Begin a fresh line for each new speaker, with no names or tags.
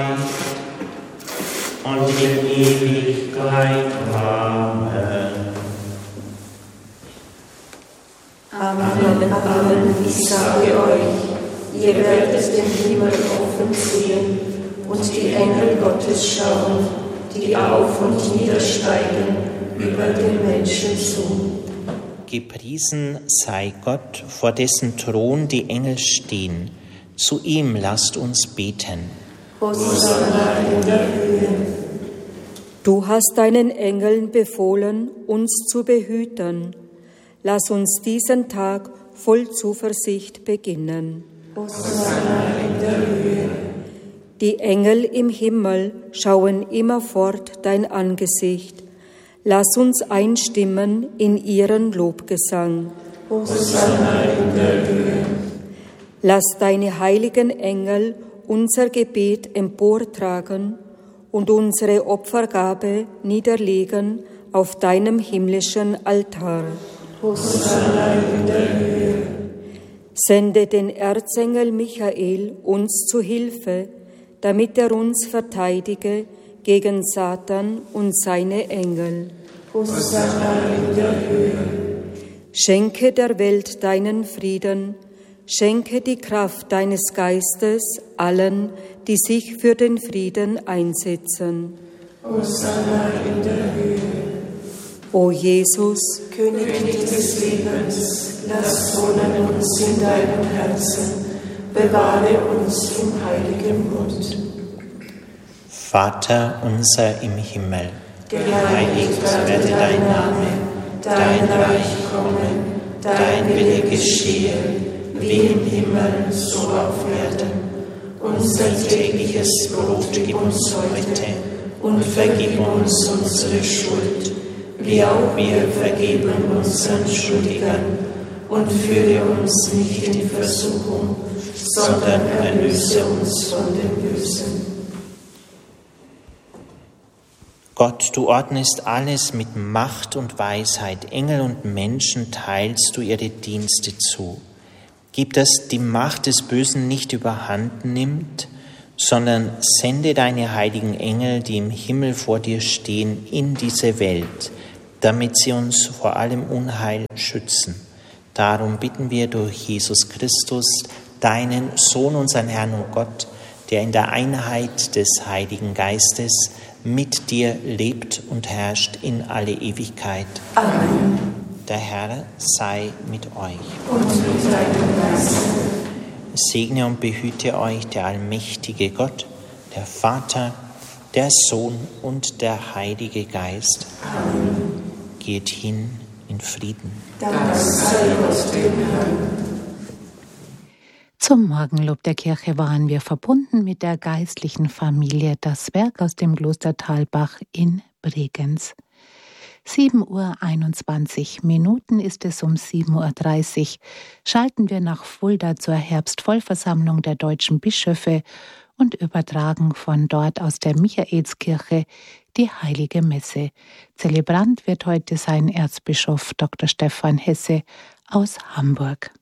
Zeit und in Ewigkeit. Amen.
Amen, Amen, ich sage euch, ihr werdet den Himmel offen sehen und die Engel Gottes schauen, die auf und niedersteigen über den Menschensohn.
Gepriesen sei Gott, vor dessen Thron die Engel stehen. Zu ihm lasst uns beten.
Hosanna in der Höhe.
Du hast deinen Engeln befohlen, uns zu behüten. Lass uns diesen Tag voll Zuversicht beginnen.
Hosanna in der Höhe.
Die Engel im Himmel schauen immerfort dein Angesicht. Lass uns einstimmen in ihren Lobgesang.
Hosanna in der Höhe.
Lass deine heiligen Engel unser Gebet emportragen und unsere Opfergabe niederlegen auf deinem himmlischen Altar.
Hosanna in der Höhe.
Sende den Erzengel Michael uns zu Hilfe, damit er uns verteidige gegen Satan und seine Engel.
Hosanna in der Höhe.
Schenke der Welt deinen Frieden, schenke die Kraft deines Geistes allen, die sich für den Frieden einsetzen.
Hosanna in der Höhe.
O Jesus,
König des Lebens, lass wohnen uns in deinem Herzen, bewahre uns vom heiligen Bund.
Vater unser im Himmel,
Geheiligt werde dein Name, dein Reich komme, dein Wille geschehe, wie im Himmel, so auf Erden. Unser tägliches Brot gib uns heute und vergib uns unsere Schuld, wie auch wir vergeben unseren Schuldigern. Und führe uns nicht in Versuchung, sondern erlöse uns von dem Bösen.
Gott, du ordnest alles mit Macht und Weisheit. Engel und Menschen teilst du ihre Dienste zu. Gib, dass die Macht des Bösen nicht überhand nimmt, sondern sende deine heiligen Engel, die im Himmel vor dir stehen, in diese Welt, damit sie uns vor allem Unheil schützen. Darum bitten wir durch Jesus Christus, deinen Sohn, unseren Herrn und Gott, der in der Einheit des Heiligen Geistes mit dir lebt und herrscht in alle Ewigkeit.
Amen.
Der Herr sei mit euch.
Und mit deinem Geist.
Segne und behüte euch der allmächtige Gott, der Vater, der Sohn und der Heilige Geist.
Amen.
Geht hin in Frieden.
Dank sei Gott dem Herrn.
Zum Morgenlob der Kirche waren wir verbunden mit der geistlichen Familie Das Werk aus dem Kloster Thalbach in Bregenz. 7:21 ist es, um 7:30 Uhr schalten wir nach Fulda zur Herbstvollversammlung der deutschen Bischöfe und übertragen von dort aus der Michaelskirche die Heilige Messe. Zelebrant wird heute sein Erzbischof Dr. Stefan Hesse aus Hamburg.